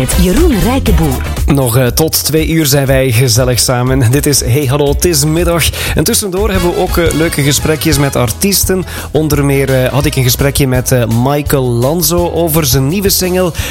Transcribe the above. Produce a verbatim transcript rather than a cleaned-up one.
met Jeroen Rijkenboer. Nog uh, tot twee uur zijn wij gezellig samen. Dit is Hey Hallo, het is middag. En tussendoor hebben we ook uh, leuke gesprekjes met artiesten. Onder meer uh, had ik een gesprekje met uh, Michael Lanzo over zijn nieuwe single